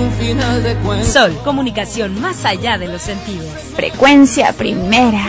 final de cuentas. Sol, comunicación más allá de los sentidos. Frecuencia primera.